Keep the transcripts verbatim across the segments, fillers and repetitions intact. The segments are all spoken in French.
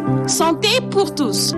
Santé pour tous.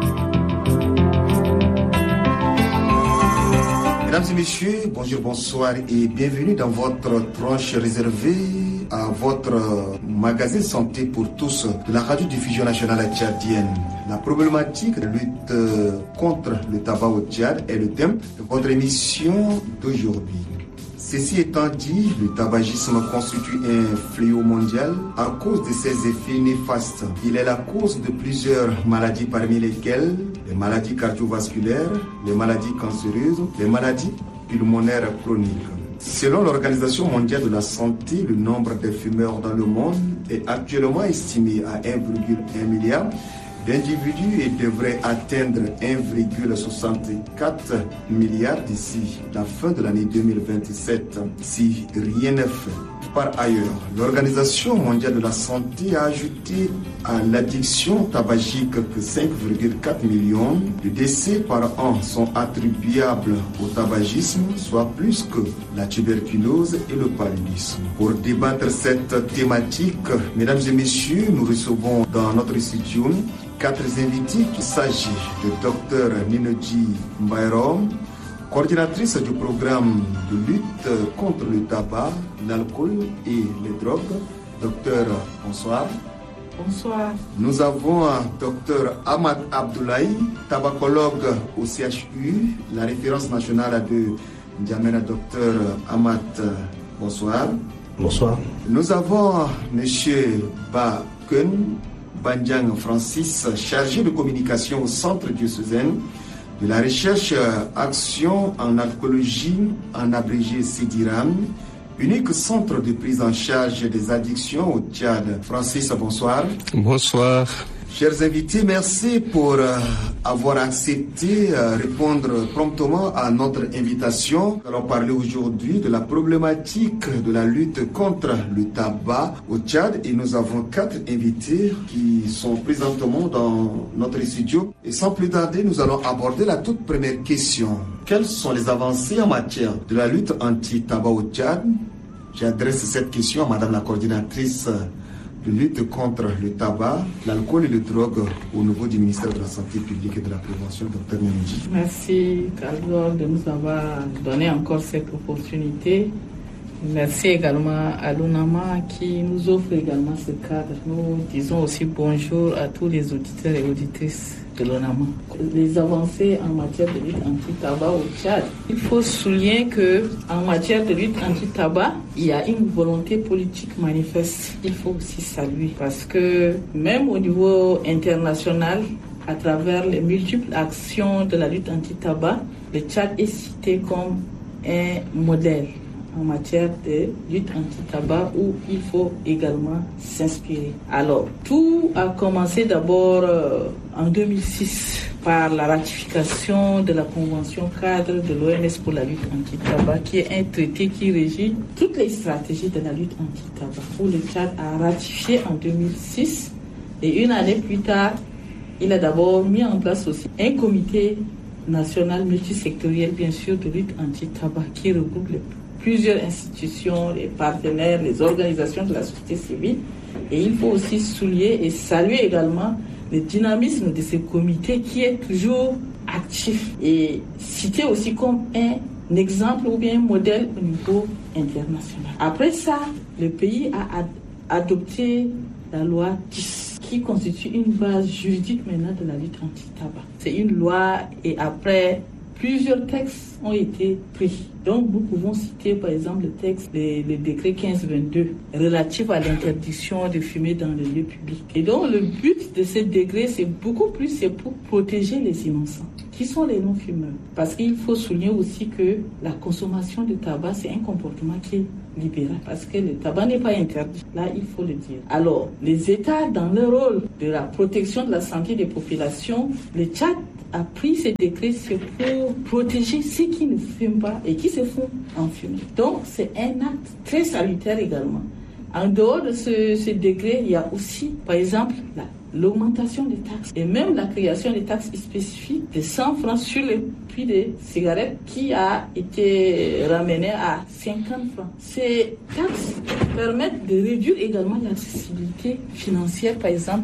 Mesdames et messieurs, bonjour, bonsoir et bienvenue dans votre tranche réservée à votre magazine Santé pour tous de la radio-diffusion nationale tchadienne. La problématique de lutte contre le tabac au Tchad est le thème de votre émission d'aujourd'hui. Ceci étant dit, le tabagisme constitue un fléau mondial à cause de ses effets néfastes. Il est la cause de plusieurs maladies parmi lesquelles les maladies cardiovasculaires, les maladies cancéreuses, les maladies pulmonaires chroniques. Selon l'Organisation mondiale de la santé, le nombre de fumeurs dans le monde est actuellement estimé à un virgule un milliard d'individus et devrait atteindre un virgule soixante-quatre milliard d'ici la fin de l'année deux mille vingt-sept, si rien n'est fait. Par ailleurs, l'Organisation mondiale de la santé a ajouté à l'addiction tabagique que cinq virgule quatre millions de décès par an sont attribuables au tabagisme, soit plus que la tuberculose et le paludisme. Pour débattre cette thématique, mesdames et messieurs, nous recevons dans notre studio quatre invités. Il s'agit de Docteur Ninodji Mbayrom, coordinatrice du programme de lutte contre le tabac, l'alcool et les drogues. Docteur, bonsoir. Bonsoir. Nous avons Docteur Ahmad Abdoulaye, tabacologue au C H U, la référence nationale de N'Djamena. Docteur Ahmad, bonsoir. Bonsoir. Nous avons Monsieur Ba Ken Bandiang Francis, chargé de communication au Centre diocésain de la recherche action en alcoolologie, en abrégé CEDIRAM, unique centre de prise en charge des addictions au Tchad. Francis, bonsoir. Bonsoir. Chers invités, merci pour euh, avoir accepté de euh, répondre promptement à notre invitation. Nous allons parler aujourd'hui de la problématique de la lutte contre le tabac au Tchad et nous avons quatre invités qui sont présentement dans notre studio. Et sans plus tarder, nous allons aborder la toute première question. Quelles sont les avancées en matière de la lutte anti-tabac au Tchad? J'adresse cette question à Madame la coordinatrice de lutte contre le tabac, l'alcool et les drogues au niveau du ministère de la Santé publique et de la Prévention, Docteur Ninodji. Merci, Carlo, de nous avoir donné encore cette opportunité. Merci également à l'UNAMA qui nous offre également ce cadre. Nous disons aussi bonjour à tous les auditeurs et auditrices de l'UNAMA. Les avancées en matière de lutte anti-tabac au Tchad. Il faut souligner qu'en matière de lutte anti-tabac, il y a une volonté politique manifeste. Il faut aussi saluer parce que même au niveau international, à travers les multiples actions de la lutte anti-tabac, le Tchad est cité comme un modèle en matière de lutte anti-tabac où il faut également s'inspirer. Alors, tout a commencé d'abord euh, en deux mille six par la ratification de la Convention cadre de l'O M S pour la lutte anti-tabac, qui est un traité qui régit toutes les stratégies de la lutte anti-tabac, où le Tchad a ratifié en deux mille six et une année plus tard, il a d'abord mis en place aussi un comité national multisectoriel, bien sûr, de lutte anti-tabac qui regroupe les plusieurs institutions, les partenaires, les organisations de la société civile. Et il faut aussi souligner et saluer également le dynamisme de ce comité qui est toujours actif et cité aussi comme un exemple ou bien un modèle au niveau international. Après ça, le pays a ad- adopté la loi dix qui constitue une base juridique maintenant de la lutte anti-tabac. C'est une loi et après, plusieurs textes ont été pris. Donc, nous pouvons citer, par exemple, le texte, le, le décret quinze vingt-deux relatif à l'interdiction de fumer dans les lieux publics. Et donc, le but de ce décret, c'est beaucoup plus, c'est pour protéger les innocents. Qui sont les non-fumeurs? Parce qu'il faut souligner aussi que la consommation de tabac, c'est un comportement qui est libéral. Parce que le tabac n'est pas interdit. Là, il faut le dire. Alors, les États, dans leur rôle de la protection de la santé des populations, le Tchad a pris ce décret, c'est pour protéger ceux qui ne fument pas et qui se font en fumer. Donc, c'est un acte très salutaire également. En dehors de ce, ce décret, il y a aussi, par exemple, la, l'augmentation des taxes et même la création des taxes spécifiques de cent francs sur le prix des cigarettes qui a été ramené à cinquante francs. Ces taxes permettent de réduire également l'accessibilité financière, par exemple,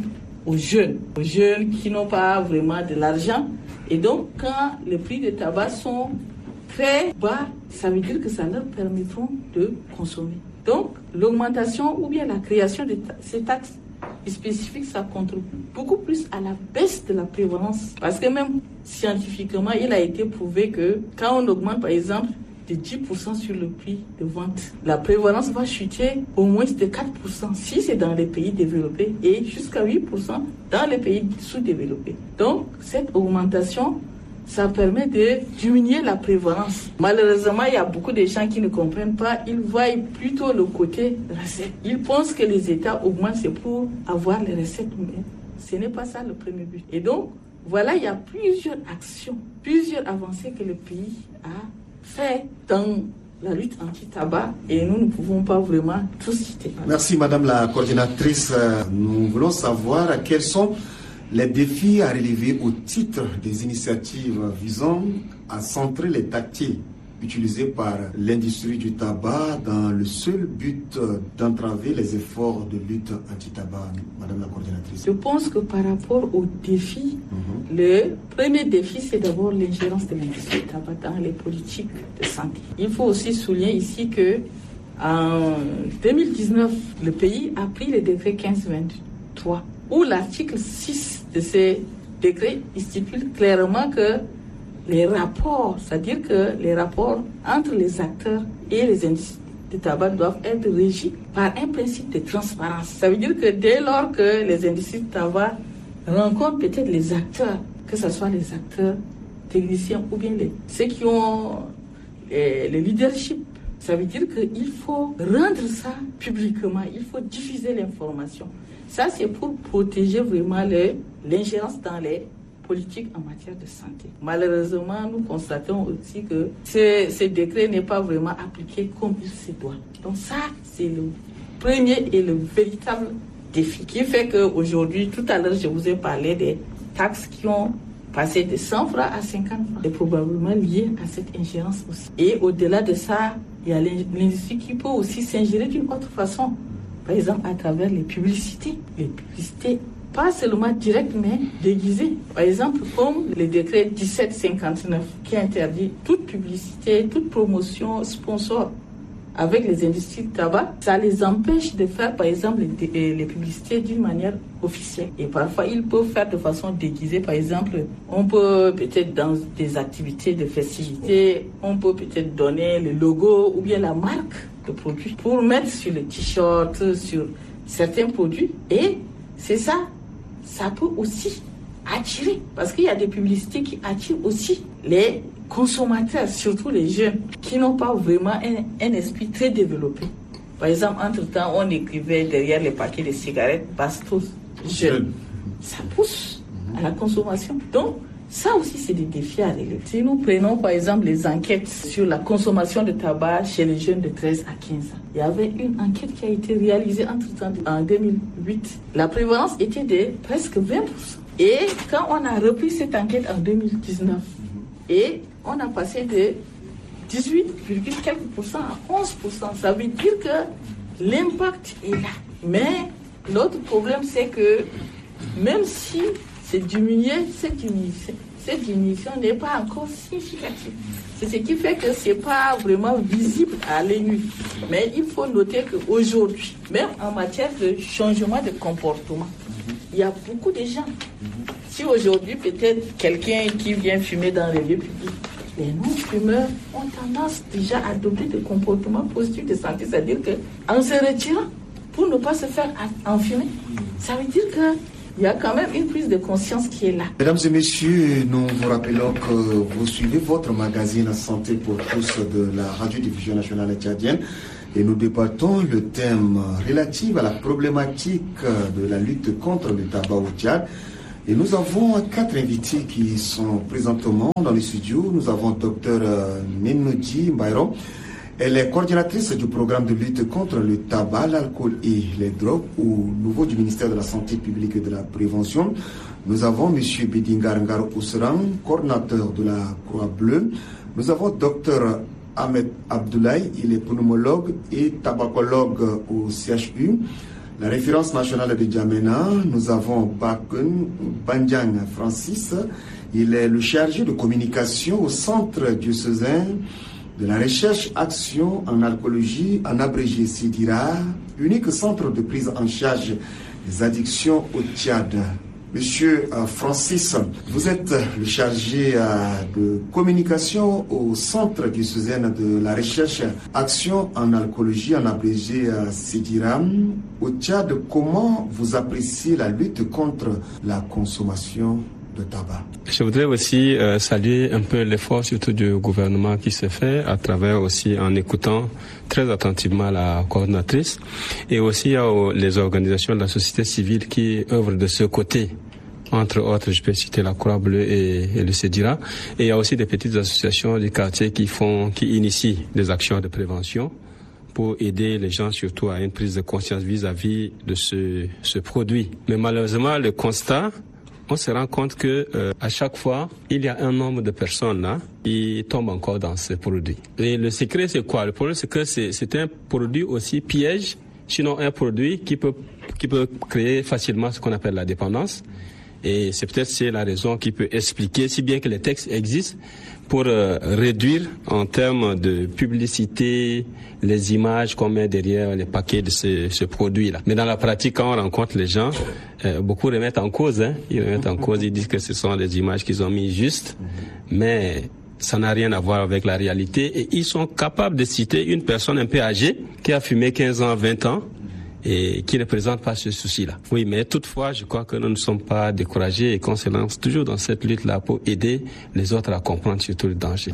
aux jeunes, aux jeunes qui n'ont pas vraiment de l'argent. Et donc, quand les prix de tabac sont très bas, ça veut dire que ça leur permettra de consommer. Donc, l'augmentation ou bien la création de ta- ces taxes spécifiques, ça contribue beaucoup plus à la baisse de la prévalence. Parce que même scientifiquement, il a été prouvé que quand on augmente, par exemple, de dix pour cent sur le prix de vente, la prévalence va chuter au moins de quatre pour cent si c'est dans les pays développés et jusqu'à huit pour cent dans les pays sous-développés. Donc, cette augmentation, ça permet de diminuer la prévalence. Malheureusement, il y a beaucoup de gens qui ne comprennent pas. Ils voient plutôt le côté recette. Ils pensent que les États augmentent, c'est pour avoir les recettes. Mais ce n'est pas ça le premier but. Et donc, voilà, il y a plusieurs actions, plusieurs avancées que le pays a fait dans la lutte anti-tabac et nous ne pouvons pas vraiment tout citer. Merci Madame la coordinatrice. Nous voulons savoir quels sont les défis à relever au titre des initiatives visant à centrer les tactiques utilisées par l'industrie du tabac dans le seul but d'entraver les efforts de lutte anti-tabac, Madame la coordinatrice. Je pense que par rapport aux défis, mm-hmm. le premier défi, c'est d'abord l'ingérence de l'industrie du tabac dans les politiques de santé. Il faut aussi souligner ici que en deux mille dix-neuf, le pays a pris le décret quinze vingt-trois, où l'article six de ces décrets stipule clairement que les rapports, c'est-à-dire que les rapports entre les acteurs et les industries du tabac doivent être régis par un principe de transparence. Ça veut dire que dès lors que les industries du tabac rencontrent peut-être les acteurs, que ce soit les acteurs techniciens ou bien les, ceux qui ont les, le leadership, ça veut dire qu'il faut rendre ça publiquement, il faut diffuser l'information. Ça, c'est pour protéger vraiment les, l'ingérence dans les politiques en matière de santé. Malheureusement, nous constatons aussi que ce, ce décret n'est pas vraiment appliqué comme il se doit. Donc ça, c'est le premier et le véritable défi qui fait qu'aujourd'hui, tout à l'heure, je vous ai parlé des taxes qui ont passé de cent francs à cinquante francs. C'est probablement lié à cette ingérence aussi. Et au-delà de ça, il y a l'industrie qui peut aussi s'ingérer d'une autre façon. Par exemple, à travers les publicités. Les publicités, pas seulement directes, mais déguisées. Par exemple, comme le décret dix-sept cinquante-neuf qui interdit toute publicité, toute promotion sponsor avec les industries du tabac, ça les empêche de faire, par exemple, les, les publicités d'une manière officielle. Et parfois, ils peuvent faire de façon déguisée. Par exemple, on peut peut-être dans des activités de festivités, on peut peut-être donner le logo ou bien la marque de produit pour mettre sur les t-shirts, sur certains produits. Et c'est ça, ça peut aussi attirer, parce qu'il y a des publicités qui attirent aussi les consommateurs, surtout les jeunes, qui n'ont pas vraiment un, un esprit très développé. Par exemple, entre-temps, on écrivait derrière les paquets de cigarettes « Bastos jeune ». Ça pousse à la consommation. Donc, ça aussi, c'est des défis à relever. Si nous prenons, par exemple, les enquêtes sur la consommation de tabac chez les jeunes de treize à quinze ans, il y avait une enquête qui a été réalisée entre-temps en deux mille huit. La prévalence était de presque vingt pour cent. Et quand on a repris cette enquête en deux mille dix-neuf, et on a passé de dix-huit virgule quelques pour cent à onze pour cent. Ça veut dire que l'impact est là. Mais l'autre problème, c'est que même si c'est diminué, cette diminution, cette diminution n'est pas encore significative. C'est ce qui fait que ce n'est pas vraiment visible à l'œil nu. Mais il faut noter qu'aujourd'hui, même en matière de changement de comportement, il y a beaucoup de gens. Si aujourd'hui, peut-être quelqu'un qui vient fumer dans les lieux publics, les non-fumeurs ont tendance déjà à adopter des comportements positifs de santé, c'est-à-dire qu'en se retirant pour ne pas se faire enfumer, ça veut dire qu'il y a quand même une prise de conscience qui est là. Mesdames et messieurs, nous vous rappelons que vous suivez votre magazine Santé pour tous de la radiodiffusion nationale tchadienne et nous débattons le thème relatif à la problématique de la lutte contre le tabac au Tchad. Et nous avons quatre invités qui sont présentement dans le studio. Nous avons Dr Nenoudji Mbayro. Elle est coordinatrice du programme de lutte contre le tabac, l'alcool et les drogues au niveau du ministère de la Santé publique et de la Prévention. Nous avons M. Bedingar Ngaro Ousran, coordinateur de la Croix-Bleue. Nous avons Dr Ahmed Abdoulaye, il est pneumologue et tabacologue au C H U. la référence nationale de N'Djamena, nous avons Bakun Bandiang Francis. Il est le chargé de communication au Centre diocésain de la recherche action en alcoolologie, en abrégé CIDIRA, unique centre de prise en charge des addictions au Tchad. Monsieur Francis, vous êtes le chargé de communication au Centre diocésain de la recherche action en alcoolologie, en abrégé CIDIRA. Au Tchad, comment vous appréciez la lutte contre la consommation de tabac? Je voudrais aussi euh, saluer un peu l'effort surtout du gouvernement qui se fait à travers aussi en écoutant très attentivement la coordinatrice et aussi euh, les organisations de la société civile qui œuvrent de ce côté. Entre autres, je peux citer la Croix-Bleue et, et le CIDIRA. Et il y a aussi des petites associations du quartier qui font, qui initient des actions de prévention pour aider les gens surtout à une prise de conscience vis-à-vis de ce, ce produit. Mais malheureusement, le constat, on se rend compte que euh, à chaque fois, il y a un nombre de personnes là qui tombent encore dans ce produit. Et le secret, c'est quoi? Le problème, c'est que c'est, c'est un produit aussi piège, sinon un produit qui peut, qui peut créer facilement ce qu'on appelle la dépendance. Et c'est peut-être c'est la raison qui peut expliquer, si bien que les textes existent, pour euh, réduire en termes de publicité les images qu'on met derrière les paquets de ce, ce produit-là. Mais dans la pratique, quand on rencontre les gens, euh, beaucoup remettent en cause. Hein, ils remettent en cause, ils disent que ce sont des images qu'ils ont mis justes, mais ça n'a rien à voir avec la réalité. Et ils sont capables de citer une personne un peu âgée qui a fumé quinze ans, vingt ans, et qui ne présente pas ce souci-là. Oui, mais toutefois, je crois que nous ne sommes pas découragés et qu'on se lance toujours dans cette lutte-là pour aider les autres à comprendre surtout le danger.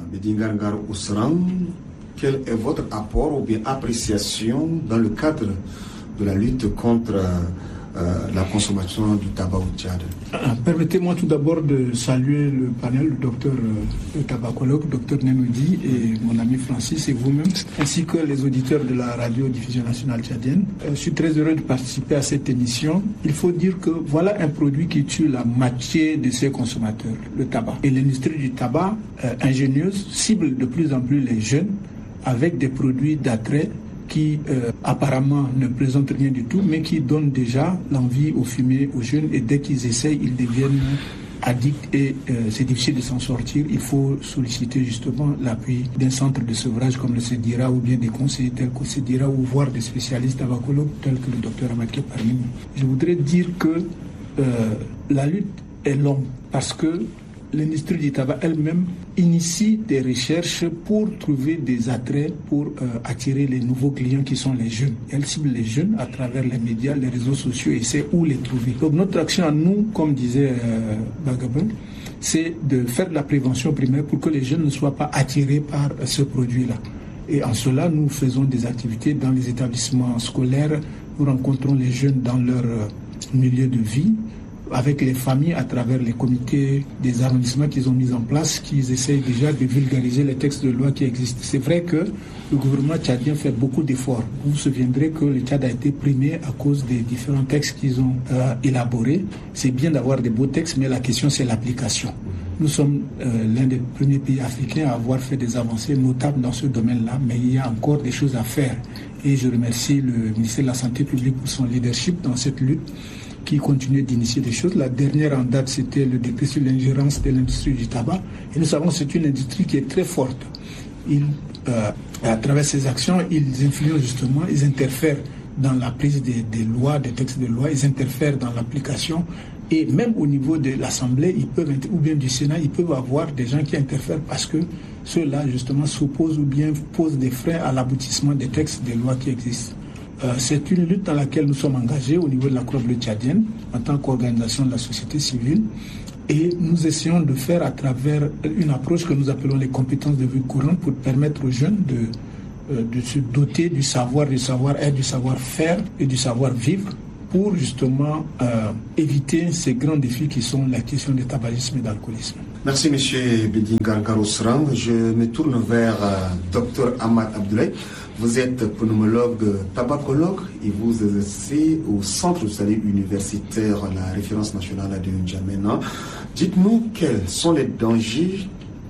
Quel est votre apport ou bien appréciation dans le cadre de la lutte contre euh, la consommation du tabac au Tchad? Permettez-moi tout d'abord de saluer le panel, le docteur, le tabacologue, docteur Nenoudi et mon ami Francis et vous-même, ainsi que les auditeurs de la radio-diffusion nationale tchadienne. Je suis très heureux de participer à cette émission. Il faut dire que voilà un produit qui tue la moitié de ses consommateurs, le tabac. Et l'industrie du tabac, euh, ingénieuse, cible de plus en plus les jeunes avec des produits d'attrait qui euh, apparemment ne présentent rien du tout, mais qui donnent déjà l'envie aux fumées, aux jeunes, et dès qu'ils essayent, ils deviennent addicts et euh, c'est difficile de s'en sortir. Il faut solliciter justement l'appui d'un centre de sevrage comme le CIDIRA ou bien des conseillers tels que le CIDIRA ou voire des spécialistes tabacologues tels que le docteur Amadké parmi nous. Je voudrais dire que euh, la lutte est longue parce que l'industrie du tabac elle-même initie des recherches pour trouver des attraits pour euh, attirer les nouveaux clients qui sont les jeunes. Elle cible les jeunes à travers les médias, les réseaux sociaux et sait où les trouver. Donc notre action à nous, comme disait euh, Bagabon, c'est de faire de la prévention primaire pour que les jeunes ne soient pas attirés par euh, ce produit-là. Et en cela, nous faisons des activités dans les établissements scolaires. Nous rencontrons les jeunes dans leur euh, milieu de vie, avec les familles à travers les comités des arrondissements qu'ils ont mis en place, qui essayent déjà de vulgariser les textes de loi qui existent. C'est vrai que le gouvernement tchadien fait beaucoup d'efforts. Vous vous souviendrez que le Tchad a été primé à cause des différents textes qu'ils ont euh, élaborés. C'est bien d'avoir des beaux textes, mais la question c'est l'application. Nous sommes euh, l'un des premiers pays africains à avoir fait des avancées notables dans ce domaine-là, mais il y a encore des choses à faire. Et je remercie le ministère de la Santé publique pour son leadership dans cette lutte, qui continue d'initier des choses. La dernière en date, c'était le décret sur l'ingérence de l'industrie du tabac. Et nous savons que c'est une industrie qui est très forte. Ils, euh, à travers ces actions, ils influencent justement, ils interfèrent dans la prise des, des lois, des textes de loi, ils interfèrent dans l'application. Et même au niveau de l'Assemblée, ils peuvent, ou bien du Sénat, ils peuvent avoir des gens qui interfèrent parce que ceux-là, justement, s'opposent ou bien posent des freins à l'aboutissement des textes, des lois qui existent. Euh, c'est une lutte dans laquelle nous sommes engagés au niveau de la Croix-Bleue tchadienne en tant qu'organisation de la société civile et nous essayons de faire à travers une approche que nous appelons les compétences de vie courante pour permettre aux jeunes de, euh, de se doter du savoir, du savoir-être, du savoir-faire et du savoir-vivre pour justement euh, éviter ces grands défis qui sont la question du tabagisme et de l'alcoolisme. Merci M. Bedingar Garosran. Je me tourne vers euh, Dr Ahmad Abdoulaye. Vous êtes pneumologue tabacologue et vous exercez au Centre hospitalier universitaire, la référence nationale de N'Djamena. Dites-nous quels sont les dangers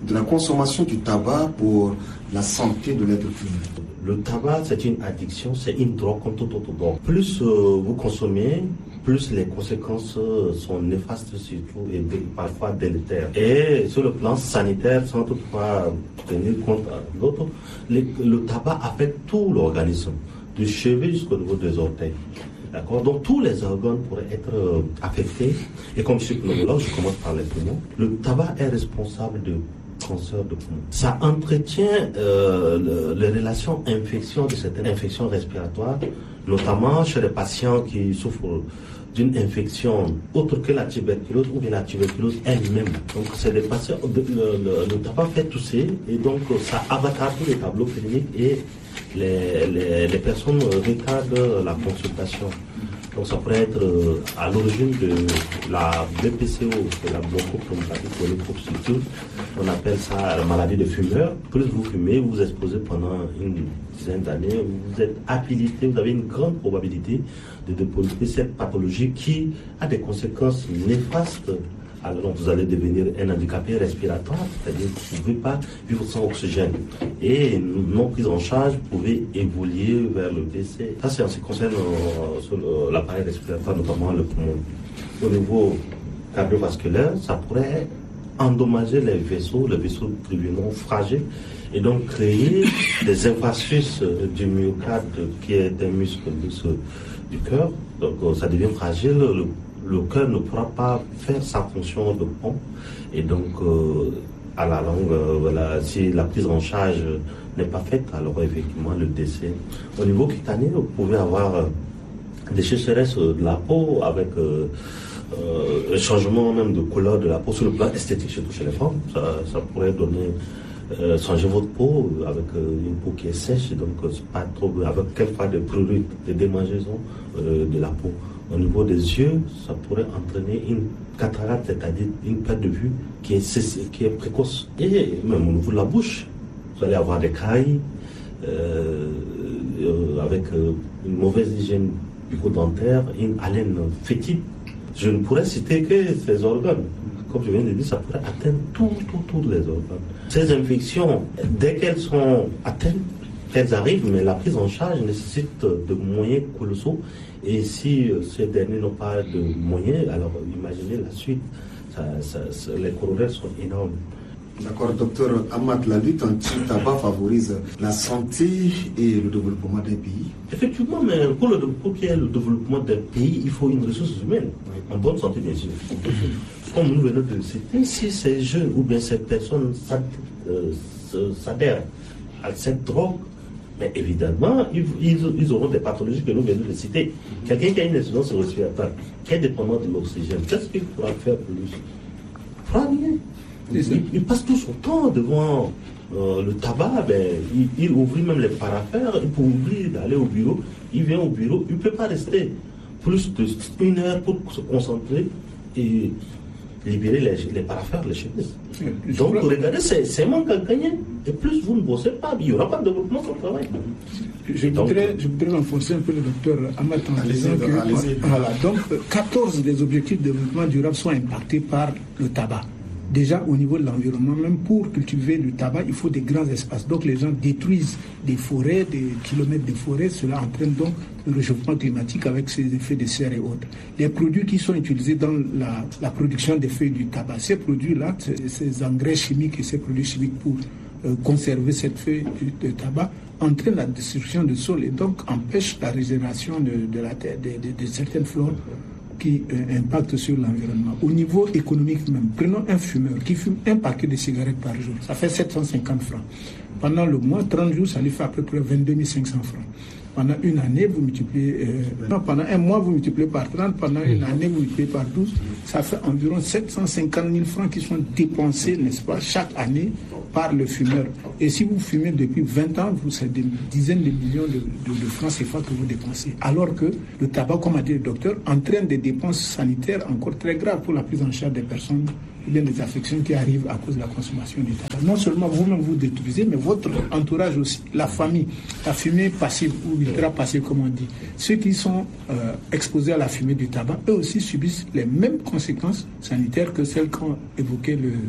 de la consommation du tabac pour la santé de l'être humain? Le tabac, c'est une addiction, c'est une drogue comme tout autre drogue. Plus euh, vous consommez, plus les conséquences sont néfastes surtout et parfois délétères. Et sur le plan sanitaire, sans toutefois tenir compte de l'autre, le tabac affecte tout l'organisme, du cheveu jusqu'au niveau des orteils. D'accord? Donc tous les organes pourraient être euh, affectés. Et comme je suis pneumologue, je commence par les poumons. Le tabac est responsable de cancer de poumon. Ça entretient euh, le, les relations infections de certaines infections respiratoires, notamment chez les patients qui souffrent d'une infection autre que la tuberculose ou bien la tuberculose elle-même. Donc c'est des patients, le, le, le tabac fait tousser et donc ça avacare tous les tableaux cliniques et les, les, les personnes retardent la consultation. Donc ça pourrait être à l'origine de la B P C O, c'est la bronchopneumopathie chronique obstructive. On appelle ça la maladie de fumeur. Plus vous fumez, vous vous exposez pendant une dizaine d'années, vous êtes habilité, vous avez une grande probabilité de développer cette pathologie qui a des conséquences néfastes. Alors vous allez devenir un handicapé respiratoire, c'est-à-dire que vous ne pouvez pas vivre sans oxygène. Et non prise en charge, vous pouvez évoluer vers le décès. Ça, c'est en ce qui concerne euh, l'appareil respiratoire, notamment le poumon. Au niveau cardiovasculaire, ça pourrait endommager les vaisseaux, les vaisseaux devenant fragiles, et donc créer des infarctus du myocarde, qui est un muscle du cœur. Donc ça devient fragile. Le, le cœur ne pourra pas faire sa fonction de pompe et donc euh, à la longue, euh, voilà, si la prise en charge n'est pas faite, alors effectivement le décès. Au niveau cutané, vous pouvez avoir euh, des sécheresses de la peau avec euh, euh, un changement même de couleur de la peau sur le plan esthétique, surtout chez les femmes. Ça, ça pourrait donner euh, changer votre peau avec euh, une peau qui est sèche, donc euh, c'est pas trop avec quelquefois des produits de démangeaison euh, de la peau. Au niveau des yeux, ça pourrait entraîner une cataracte, c'est-à-dire une perte de vue qui est, qui est précoce. Et même au niveau de la bouche, vous allez avoir des caries euh, euh, avec euh, une mauvaise hygiène bucco-dentaire, une haleine fétide. Je ne pourrais citer que ces organes. Comme je viens de dire, ça pourrait atteindre tous tout, tout les organes. Ces infections, dès qu'elles sont atteintes, elles arrivent, mais la prise en charge nécessite de moyens colossaux. Et si euh, ces derniers n'ont pas de moyens, alors imaginez la suite. Ça, ça, ça, les corollaires sont énormes. D'accord, docteur Ahmad, la lutte anti-tabac favorise la santé et le développement des pays. Effectivement, mais pour, le, pour qu'il y ait le développement des pays, il faut une ressource humaine, en bonne santé bien sûr. Comme nous venons de le citer, si ces jeunes ou bien ces personnes s'adhèrent à cette drogue, mais évidemment, ils, ils, ils auront des pathologies que nous venons de citer. Quelqu'un qui a une insuffisance respiratoire, qui est dépendant de l'oxygène, qu'est-ce qu'il pourra faire plus? Il fera rien. Il, il passe tout son temps devant euh, le tabac, ben, il, il oublie même les paraphères, il peut oublier d'aller au bureau, il vient au bureau, il ne peut pas rester plus d'une heure pour se concentrer et libérer les, les paraphères, les chemises. Donc, regardez, c'est manque à gagner. Et plus vous ne bossez pas, il n'y aura pas de développement sur le travail. Je voudrais, je voudrais renforcer un peu le docteur Ahmad en disant que voilà, donc, quatorze des objectifs de développement durable sont impactés par le tabac. Déjà au niveau de l'environnement, même pour cultiver le tabac, il faut des grands espaces. Donc les gens détruisent des forêts, des kilomètres de forêts. Cela entraîne donc le réchauffement climatique avec ses effets de serre et autres. Les produits qui sont utilisés dans la, la production des feuilles du tabac, ces produits-là, ces engrais chimiques et ces produits chimiques pour euh, conserver cette feuille de tabac, entraînent la destruction du sol et donc empêchent la régénération de, de, la terre, de, de, de certaines flores qui euh, impactent sur l'environnement. Au niveau économique même, prenons un fumeur qui fume un paquet de cigarettes par jour, ça fait sept cent cinquante francs. Pendant le mois, trente jours, ça lui fait à peu près vingt-deux mille cinq cents francs. Pendant une année, vous multipliez... Euh, non, pendant un mois, vous multipliez par trente, pendant une année, vous multipliez par douze, ça fait environ sept cent cinquante mille francs qui sont dépensés, n'est-ce pas, chaque année par le fumeur. Et si vous fumez depuis vingt ans, vous c'est des dizaines de millions de, de, de francs C F A que vous dépensez. Alors que le tabac, comme a dit le docteur, entraîne des dépenses sanitaires encore très graves pour la prise en charge des personnes ou bien des affections qui arrivent à cause de la consommation du tabac. Non seulement vous-même vous détruisez, mais votre entourage aussi, la famille, la fumée passive ou ultra-passive comme on dit. Ceux qui sont euh, exposés à la fumée du tabac, eux aussi subissent les mêmes conséquences sanitaires que celles qu'ont évoquées le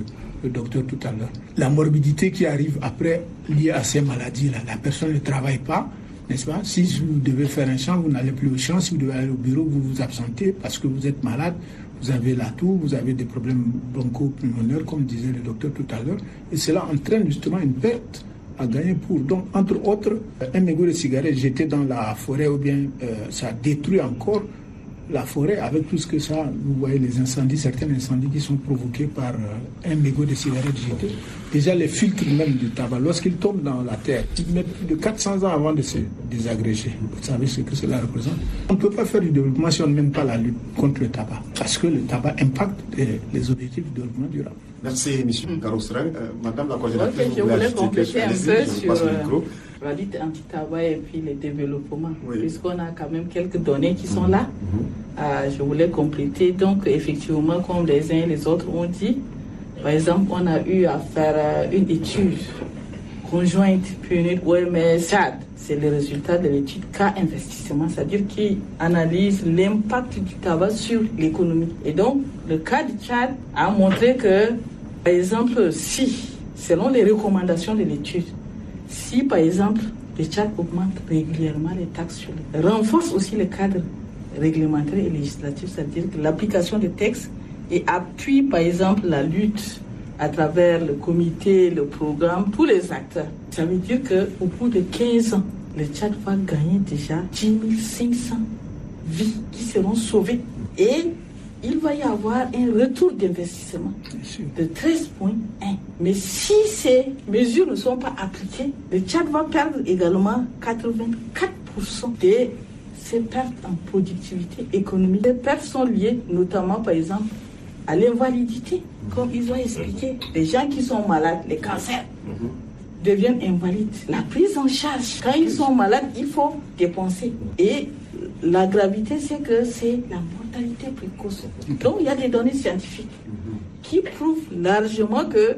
le docteur tout à l'heure. La morbidité qui arrive après, liée à ces maladies-là, la personne ne travaille pas, n'est-ce pas? Si vous devez faire un champ, vous n'allez plus au champ. Si vous devez aller au bureau, vous vous absentez parce que vous êtes malade. Vous avez la toux, vous avez des problèmes broncho-pulmonaires, comme disait le docteur tout à l'heure. Et cela entraîne justement une perte à gagner pour. Donc, entre autres, un mégot de cigarette jeté dans la forêt ou bien euh, ça détruit encore la forêt avec tout ce que ça, vous voyez les incendies, certains incendies qui sont provoqués par euh, un mégot de cigarette jeté. Déjà les filtres même du tabac, lorsqu'ils tombent dans la terre, ils mettent plus de quatre cents ans avant de se désagréger. Vous savez ce que cela représente. On ne peut pas faire du développement si on ne mène pas la lutte contre le tabac, parce que le tabac impacte les, les objectifs du développement durable. Merci, M. Garosrang. Euh, Madame la coordinatrice, okay, je voulais compléter un peu sur euh, la lutte anti-tabac et puis le développement, oui. puisqu'on a quand même quelques données qui sont mmh. là. Mmh. Euh, je voulais compléter. Donc, effectivement, comme les uns et les autres ont dit, par exemple, on a eu à faire une étude conjointe, puis une O M S Tchad. C'est le résultat de l'étude K-Investissement, c'est-à-dire qui analyse l'impact du tabac sur l'économie. Et donc, le cas du Tchad a montré que, par exemple, si, selon les recommandations de l'étude, si, par exemple, le Tchad augmente régulièrement les taxes sur les... renforce aussi le cadre réglementaire et législatif, c'est-à-dire que l'application des textes et appuie, par exemple, la lutte à travers le comité, le programme, tous les acteurs. Ça veut dire qu'au bout de quinze ans, le Tchad va gagner déjà dix mille cinq cents vies qui seront sauvées. Et il va y avoir un retour d'investissement de treize virgule un. Mais si ces mesures ne sont pas appliquées, le Tchad va perdre également quatre-vingt-quatre pour cent de ces pertes en productivité économique. Les pertes sont liées notamment, par exemple, à l'invalidité. Comme ils ont expliqué, les gens qui sont malades, les cancers, deviennent invalides. La prise en charge, quand ils sont malades, il faut dépenser. Et la gravité, c'est que c'est la mortalité précoce. Donc, il y a des données scientifiques qui prouvent largement que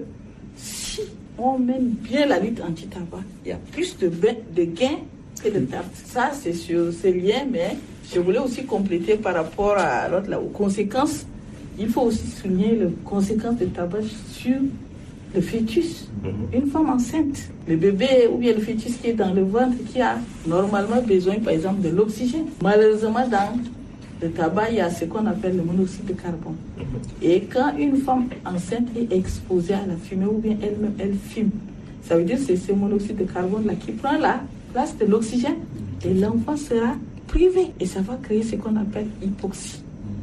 si on mène bien la lutte anti-tabac, il y a plus de, de gains que de pertes. Ça, c'est sur ces liens, mais je voulais aussi compléter par rapport à l'autre, là, aux conséquences. Il faut aussi souligner les conséquences du tabac sur le fœtus. Une femme enceinte, le bébé ou bien le fœtus qui est dans le ventre, qui a normalement besoin, par exemple, de l'oxygène. Malheureusement, dans le tabac, il y a ce qu'on appelle le monoxyde de carbone. Et quand une femme enceinte est exposée à la fumée ou bien elle-même, elle fume, ça veut dire que c'est ce monoxyde de carbone-là qui prend la place de l'oxygène et l'enfant sera privé. Et ça va créer ce qu'on appelle hypoxie.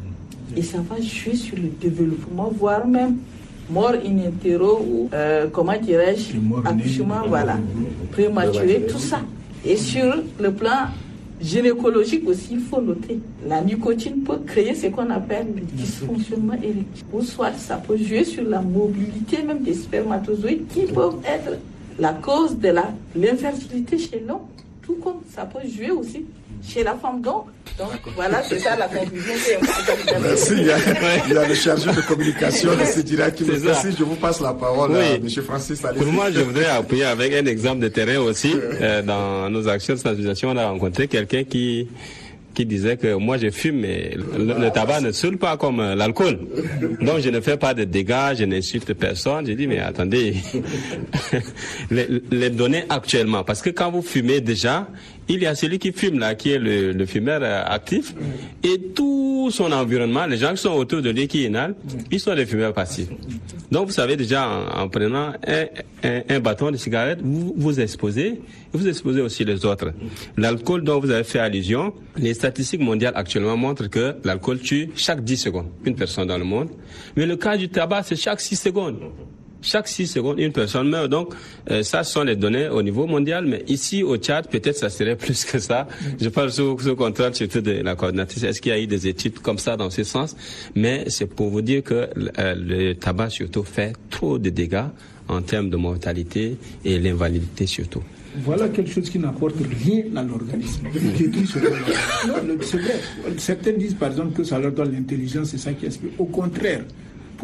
Et ça va jouer sur le développement, voire même mort in utero ou, euh, comment dirais-je, accouchement, voilà, prématuré, tout ça. Et sur le plan gynécologique aussi, il faut noter, la nicotine peut créer ce qu'on appelle le dysfonctionnement érectile. Ou soit ça peut jouer sur la mobilité même des spermatozoïdes qui peuvent être la cause de la, l'infertilité chez l'homme, tout comme ça peut jouer aussi chez la femme. Donc, donc voilà, c'est ça la conclusion. Merci. Il y, a, il y a le chargé de communication de ce direct qui me fait. Si je vous passe la parole oui. à M. Francis. Allez-y. Pour moi, je voudrais appuyer avec un exemple de terrain aussi. euh, dans nos actions de sensibilisation, on a rencontré quelqu'un qui qui disait que moi je fume, mais le, le tabac ne saoule pas comme l'alcool. Donc je ne fais pas de dégâts, je n'insulte personne. J'ai dit mais attendez, les, les données actuellement, parce que quand vous fumez déjà, il y a celui qui fume là, qui est le, le fumeur actif, et tout son environnement, les gens qui sont autour de lui qui inhalent, ils sont des fumeurs passifs. Donc vous savez déjà en, en prenant un, un, un bâton de cigarette, vous vous exposez, et vous exposez aussi les autres. L'alcool dont vous avez fait allusion, les statistiques mondiales actuellement montrent que l'alcool tue chaque dix secondes une personne dans le monde, mais le cas du tabac c'est chaque six secondes. Chaque six secondes, une personne meurt. Donc, euh, ça, ce sont les données au niveau mondial. Mais ici, au Tchad, peut-être ça serait plus que ça. Je parle sous, sous contrôle surtout de la coordinatrice. Est-ce qu'il y a eu des études comme ça dans ce sens? Mais c'est pour vous dire que euh, le tabac, surtout, fait trop de dégâts en termes de mortalité et l'invalidité, surtout. Voilà quelque chose qui n'apporte rien à l'organisme. Non, c'est vrai. Certains disent, par exemple, que ça leur donne l'intelligence, c'est ça qui explique. Au contraire, pour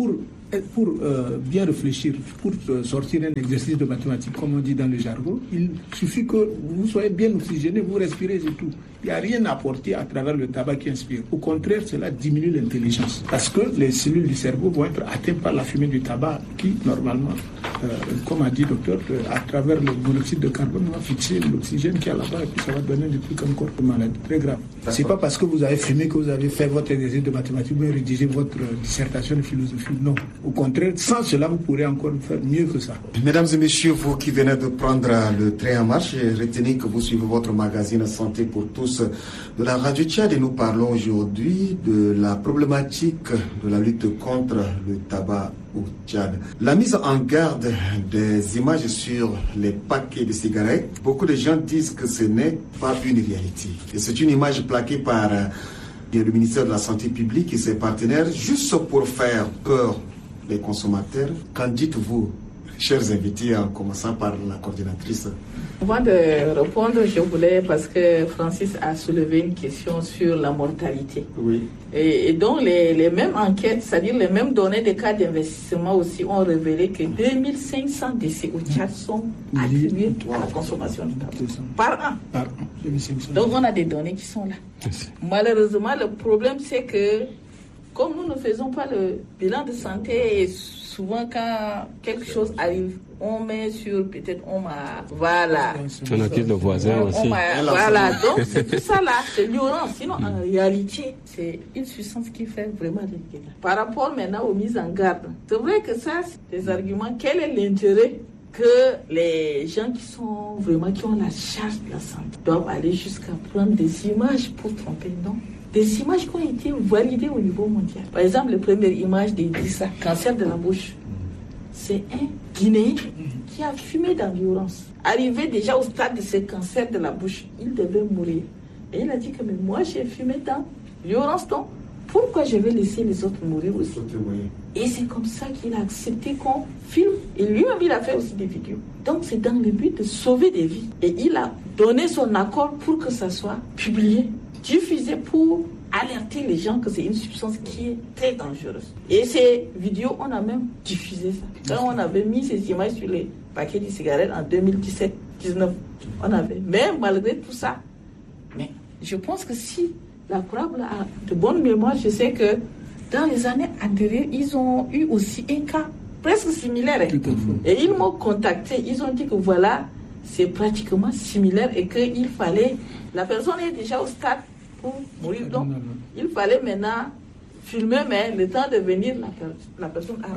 pour euh, bien réfléchir, pour euh, sortir un exercice de mathématiques, comme on dit dans le jargon, il suffit que vous soyez bien oxygéné, vous respirez et tout. Il n'y a rien à apporter à travers le tabac qui inspire. Au contraire, cela diminue l'intelligence. Parce que les cellules du cerveau vont être atteintes par la fumée du tabac qui, normalement, euh, comme a dit le docteur, euh, à travers le monoxyde de carbone, va fixer l'oxygène qu'il y a là-bas et puis ça va donner des trucs encore de maladie très grave. C'est pas parce que vous avez fumé que vous avez fait votre exercice de mathématiques ou rédigé votre euh, dissertation de philosophie. Non. Au contraire, sans cela, vous pourrez encore faire mieux que ça. Mesdames et messieurs, vous qui venez de prendre le train en marche, retenez que vous suivez votre magazine Santé pour tous de la Radio Tchad et nous parlons aujourd'hui de la problématique de la lutte contre le tabac au Tchad. La mise en garde des images sur les paquets de cigarettes, beaucoup de gens disent que ce n'est pas une réalité. Et c'est une image plaquée par le ministère de la Santé publique et ses partenaires juste pour faire peur les consommateurs. Qu'en dites-vous, chers invités, en commençant par la coordinatrice? Avant de répondre, je voulais, parce que Francis a soulevé une question sur la mortalité. Oui. Et, et donc, les, les mêmes enquêtes, c'est-à-dire les mêmes données des cas d'investissement aussi ont révélé que deux mille cinq cents décès au Tchad sont attribués à la consommation du tabac. Par an. Par an. Donc, on a des données qui sont là. Malheureusement, le problème, c'est que comme nous ne faisons pas le bilan de santé, et souvent quand quelque chose arrive, on met sur, peut-être on m'a, voilà. On accuse le voisin on, aussi. On voilà, donc c'est tout ça là, c'est l'ignorance. Sinon, mm. en réalité, c'est une substance qui fait vraiment des dégâts. Par rapport maintenant aux mises en garde, c'est vrai que ça, c'est des arguments. Quel est l'intérêt que les gens qui sont vraiment, qui ont la charge de la santé, doivent aller jusqu'à prendre des images pour tromper? Non. Des images qui ont été validées au niveau mondial. Par exemple, la première image d'Idrissa, cancer de la bouche. C'est un Guinéen qui a fumé dans l'ignorance. Arrivé déjà au stade de ce cancer de la bouche, il devait mourir. Et il a dit que mais moi j'ai fumé dans l'ignorance, donc pourquoi je vais laisser les autres mourir aussi? Et c'est comme ça qu'il a accepté qu'on filme. Et lui-même, il a fait aussi des vidéos. Donc c'est dans le but de sauver des vies. Et il a donné son accord pour que ça soit publié, diffusé pour alerter les gens que c'est une substance qui est très dangereuse. Et ces vidéos, on a même diffusé ça. Quand on avait mis ces images sur les paquets de cigarettes en deux mille dix-sept dix-neuf, on avait. Mais malgré tout ça, mais je pense que si la Croix a de bonne mémoire, je sais que dans les années antérieures, ils ont eu aussi un cas presque similaire. Et ils m'ont contacté, ils ont dit que voilà, c'est pratiquement similaire et qu'il fallait, la personne est déjà au stade pour mourir, donc il fallait maintenant filmer, mais le temps de venir, la, la personne a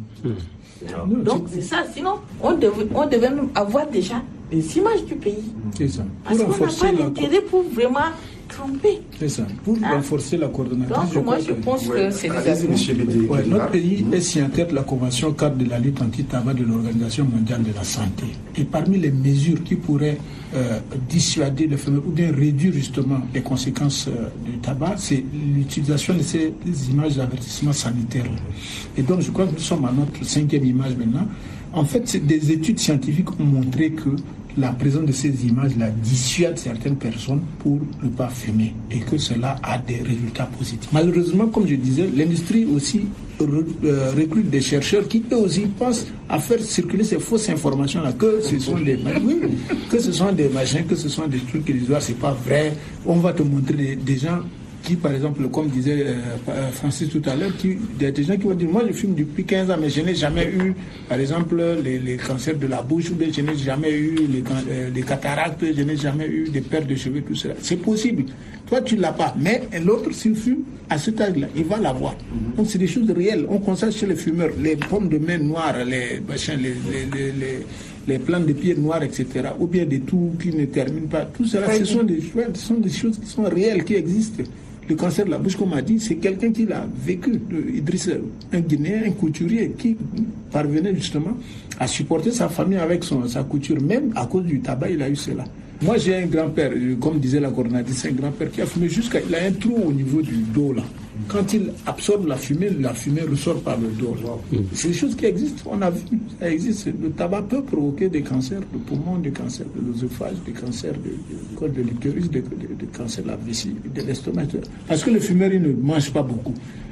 rendu. Donc c'est ça, sinon on devait, on devait même avoir déjà les images du pays. C'est ça. Parce qu'on n'a pas l'intérêt pour vraiment tromper. C'est ça, pour hein? renforcer la coordination. Donc je moi je pense que, que c'est des ouais, notre pays est signataire de la Convention cadre de la lutte anti-tabac de l'Organisation mondiale de la santé. Et parmi les mesures qui pourraient euh, dissuader le phénomène ou bien réduire justement les conséquences euh, du tabac, c'est l'utilisation de ces images d'avertissement sanitaire. Et donc je crois que nous sommes à notre cinquième image maintenant. En fait, des études scientifiques ont montré que la présence de ces images-là dissuade certaines personnes pour ne pas fumer et que cela a des résultats positifs. Malheureusement, comme je disais, l'industrie aussi euh, recrute des chercheurs qui eux aussi pensent à faire circuler ces fausses informations-là, que ce sont des oui, que ce sont des machins, que ce sont des trucs illusoires, c'est pas vrai. On va te montrer des, des gens qui, par exemple, comme disait euh, Francis tout à l'heure, qui, il y a des gens qui vont dire, moi je fume depuis quinze ans, mais je n'ai jamais eu, par exemple, les, les cancers de la bouche, ou bien je n'ai jamais eu les, euh, les cataractes, je n'ai jamais eu des pertes de cheveux, tout cela. C'est possible. Toi, tu ne l'as pas. Mais l'autre, s'il fume, à cet âge-là, il va l'avoir. Mm-hmm. Donc, c'est des choses réelles. On constate chez les fumeurs, les pommes de main noires, les machins, les, les, les, les, les plantes de pieds noirs, et cetera, ou bien des toux qui ne terminent pas. Tout cela, ce sont des, ce sont des choses qui sont réelles, qui existent. Le cancer de la bouche, comme on a dit, c'est quelqu'un qui l'a vécu. Idriss, un Guinéen, un couturier, qui parvenait justement à supporter sa famille avec son, sa couture. Même à cause du tabac, il a eu cela. Moi, j'ai un grand-père, comme disait la coordinatrice, un grand-père qui a fumé jusqu'à... Il a un trou au niveau du dos, là. Quand il absorbe la fumée, la fumée ressort par le dos. C'est des choses qui existent, on a vu, ça existe. Le tabac peut provoquer des cancers de poumon, des cancers de l'œsophage, des cancers de, de, de l'utérus, des de, de cancers de la vessie, de l'estomac. Parce que le fumeur, il ne mange pas beaucoup.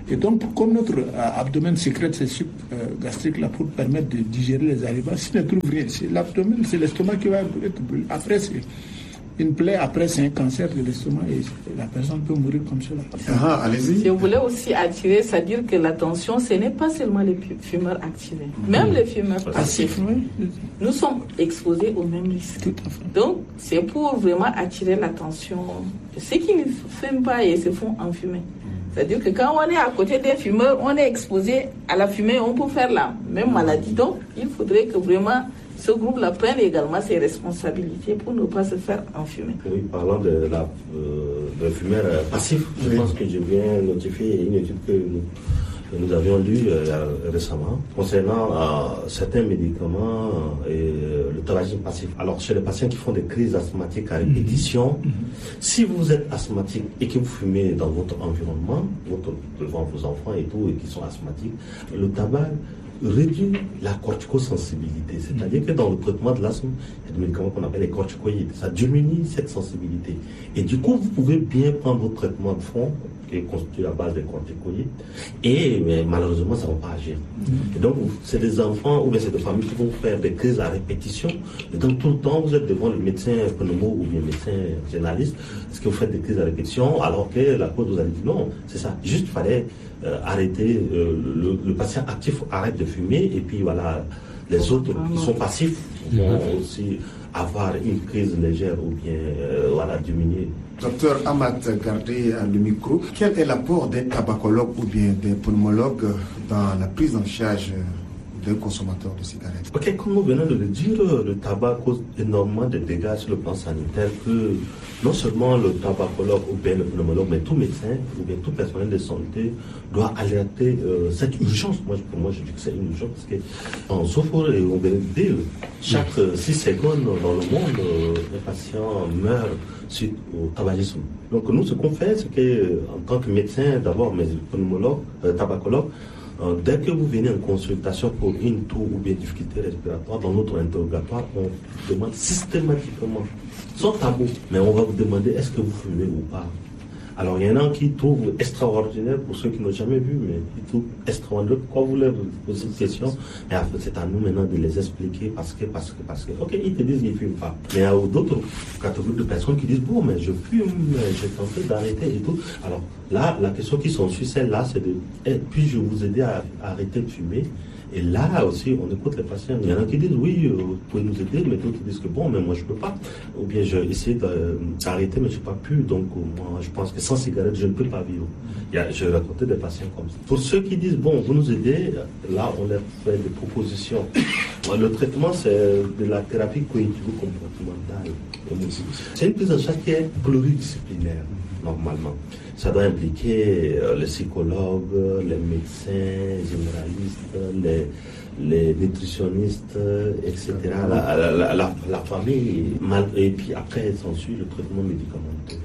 Et donc, comme notre euh, abdomen sécrète ces sucs euh, gastriques là pour permettre de digérer les aliments, s'il ne trouve rien, c'est l'abdomen, c'est l'estomac qui va être brûlé. Après, c'est une plaie, après, c'est un cancer de l'estomac et la personne peut mourir comme cela. Ah, allez-y. Je voulais aussi attirer, c'est-à-dire que l'attention, ce n'est pas seulement les fumeurs activés. Même les fumeurs passifs, nous sommes exposés aux mêmes risques. Tout à fait. Donc, c'est pour vraiment attirer l'attention de ceux qui ne fument pas et se font enfumer. C'est-à-dire que quand on est à côté des fumeurs, on est exposé à la fumée, on peut faire la même maladie. Donc, il faudrait que vraiment ce groupe-là prenne également ses responsabilités pour ne pas se faire enfumer. Oui, parlant de la euh, de fumeur euh, passif, je oui. pense que je viens notifier une étude que nous, que nous avions lue euh, récemment concernant euh, certains médicaments euh, et euh, le tabagisme passif. Alors, chez les patients qui font des crises asthmatiques à répétition, mmh. si vous êtes asthmatique et que vous fumez dans votre environnement, votre, devant vos enfants et tout, et qui sont asthmatiques, le tabac réduit la corticosensibilité. C'est-à-dire que dans le traitement de l'asthme, il y a des médicaments qu'on appelle les corticoïdes. Ça diminue cette sensibilité. Et du coup, vous pouvez bien prendre votre traitement de fond, qui est constitué à base des corticoïdes, et mais malheureusement, ça ne va pas agir. Et donc, c'est des enfants ou bien c'est des familles qui vont faire des crises à répétition. Et donc, tout le temps, vous êtes devant le médecin pneumo ou bien le médecin généraliste. Est-ce que vous faites des crises à répétition alors que la cause, vous allez dire non, c'est ça. Juste, il fallait euh, arrêter, euh, le, le patient actif arrête de fumer et puis voilà, les autres qui sont passifs vont aussi avoir une crise légère ou bien euh, voilà, diminuer. Docteur Amat, gardez le micro. Quel est l'apport des tabacologues ou bien des pneumologues dans la prise en charge d'un consommateur de cigarettes? Ok, comme nous venons de le dire, le tabac cause énormément de dégâts sur le plan sanitaire que non seulement le tabacologue ou bien le pneumologue, mais tout médecin ou bien tout personnel de santé doit alerter euh, cette urgence. Moi, pour moi, je dis que c'est une urgence parce qu'en souffre et on vient de dire, chaque six secondes dans le monde, euh, un patient meurt suite au tabagisme. Donc nous, ce qu'on fait, c'est qu'en tant que médecin, d'abord, mais pneumologue, euh, tabacologue, euh, dès que vous venez en consultation pour une toux ou bien difficulté respiratoire, dans notre interrogatoire, on demande systématiquement, sans tabou, mais on va vous demander est-ce que vous fumez ou pas. Alors il y en a qui trouvent extraordinaire, pour ceux qui n'ont jamais vu, mais ils trouvent extraordinaire. Pourquoi vous leur posez cette question? Et après, c'est à nous maintenant de les expliquer parce que, parce que, parce que, ok, ils te disent qu'ils ne fument pas. Mais il y a d'autres catégories de personnes qui disent, bon, mais je fume, j'ai tenté d'arrêter et tout. Alors là, la question qui s'ensuit, celle-là, c'est de, eh, puis-je vous aider à, à arrêter de fumer? Et là aussi, on écoute les patients. Il y en a qui disent oui, euh, vous pouvez nous aider, mais d'autres disent que bon, mais moi je ne peux pas. Ou bien j'ai essayé d'arrêter, mais je n'ai pas pu. Donc moi je pense que sans cigarette, je ne peux pas vivre. Il y a, j'ai rencontré des patients comme ça. Pour ceux qui disent bon, vous nous aidez, là on leur fait des propositions. Le traitement, c'est de la thérapie cognitivo-comportementale. C'est une prise en charge qui est pluridisciplinaire, normalement. Ça doit impliquer euh, les psychologues, les médecins généralistes, les, les nutritionnistes, et cetera. La, la, la, la, la famille, et puis après, s'ensuit le traitement médicamenteux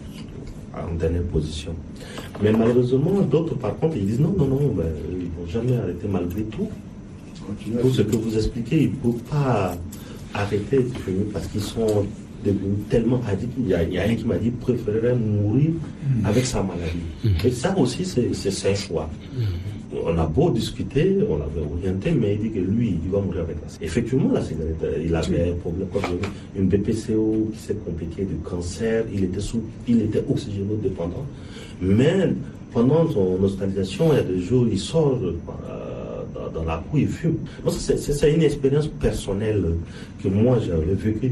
en dernière position. Mais malheureusement, d'autres, par contre, ils disent non, non, non, ben, ils ne vont jamais arrêter malgré tout. Tout ce que vous expliquez, ils ne peuvent pas arrêter de fumer parce qu'ils sont devenus tellement addicts. Il y a, il y a un qui m'a dit préférerait mourir mmh. avec sa maladie. Mmh. Et ça aussi, c'est, c'est, c'est un choix. Mmh. On a beau discuter, on l'avait orienté, mais il dit que lui, il va mourir avec la cigarette. Effectivement, la cigarette, il avait un problème, comme une B P C O qui s'est compliquée de cancer, il était, sous, il était oxygénodépendant. Mais pendant son hospitalisation, il y a des jours, il sort euh, dans, dans la cour, il fume. Donc, c'est, c'est, c'est une expérience personnelle que moi, j'avais vécue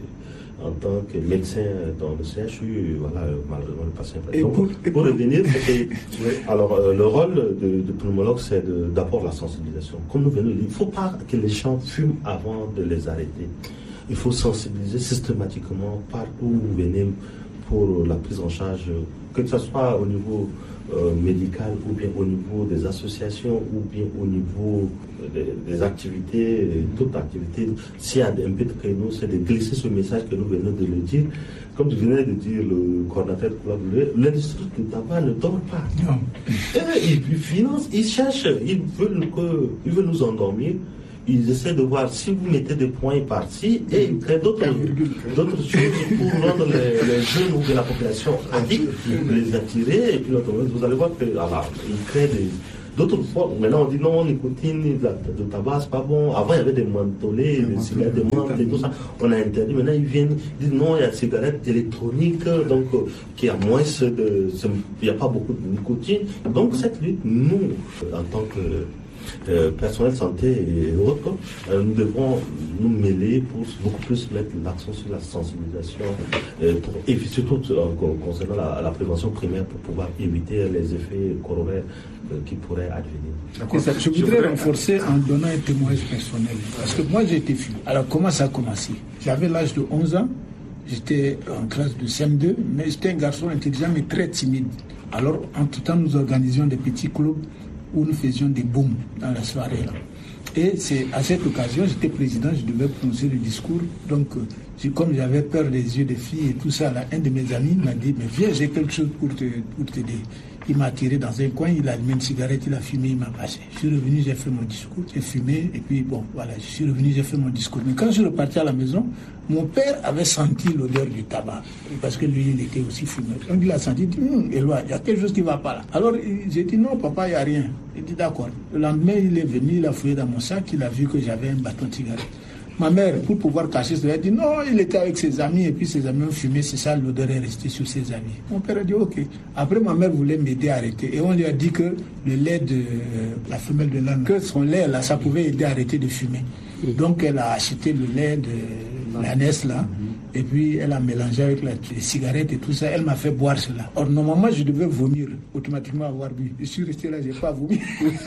en tant que médecin dans le C H U, voilà, malheureusement le patient. Et donc, pour, et pour revenir, c'était, alors euh, le rôle de, de pneumologue, c'est de, d'abord la sensibilisation. Comme nous venons de dire, il ne faut pas que les gens fument avant de les arrêter. Il faut sensibiliser systématiquement partout où vous venez pour la prise en charge, que ce soit au niveau euh, médical ou bien au niveau des associations ou bien au niveau des, des activités, toute activité. S'il y a un peu de créneau, c'est de glisser ce message que nous venons de le dire. Comme tu venais de dire, le coordinateur de l'industrie du tabac ne dort pas. Non. Et ils financent, ils cherchent, ils veulent, que, ils veulent nous endormir. Ils essaient de voir si vous mettez des points par-ci et ils créent d'autres, d'autres choses pour rendre les, les jeunes ou de la population addicts, les attirer. Et puis vous allez voir que alors, ils créent des, D'autres fois, maintenant on dit non, nicotine, le tabac, c'est pas bon. Avant, il y avait des mentholés, des cigarettes, des menthes et tout ça. On a interdit. Maintenant, ils viennent, ils disent non, il y a des cigarettes électroniques, donc, euh, qui a moins de. Il n'y a pas beaucoup de nicotine. Donc, cette lutte, nous, en tant que. Euh, personnel santé et autres, euh, nous devons nous mêler pour beaucoup plus mettre l'accent sur la sensibilisation euh, pour, et surtout euh, concernant la, la prévention primaire pour pouvoir éviter les effets coronaires euh, qui pourraient advenir. Ça, je voudrais je renforcer en donnant un témoignage personnel parce que moi j'ai été fumé. Alors comment ça a commencé? J'avais l'âge de onze ans, j'étais en classe de C M deux, mais j'étais un garçon intelligent mais très timide. Alors en tout temps nous organisions des petits clubs où nous faisions des booms dans la soirée. Là. Et c'est à cette occasion, j'étais président, je devais prononcer le discours. Donc, euh, comme j'avais peur des yeux des filles et tout ça, là, un de mes amis m'a dit, mais viens, j'ai quelque chose pour te, pour t'aider. Il m'a tiré dans un coin, il a allumé une cigarette, il a fumé, il m'a passé. Je suis revenu, j'ai fait mon discours, j'ai fumé, et puis bon, voilà, je suis revenu, j'ai fait mon discours. Mais quand je suis reparti à la maison, mon père avait senti l'odeur du tabac, parce que lui, il était aussi fumeur. Donc il a senti, il dit, hm, Éloi, il y a quelque chose qui ne va pas là. Alors j'ai dit, non, papa, il n'y a rien. Il dit, d'accord. Le lendemain, il est venu, il a fouillé dans mon sac, il a vu que j'avais un bâton de cigarette. Ma mère, pour pouvoir cacher cela, a dit non, il était avec ses amis et puis ses amis ont fumé, c'est ça, l'odeur est restée sur ses amis. Mon père a dit ok. Après, ma mère voulait m'aider à arrêter et on lui a dit que le lait de euh, la femelle de l'âne, que son lait là, ça pouvait aider à arrêter de fumer. Donc elle a acheté le lait de l'ânesse là et puis elle a mélangé avec la, les cigarettes et tout ça. Elle m'a fait boire cela. Or normalement, je devais vomir, automatiquement avoir bu. Je suis resté là, j'ai pas vomi.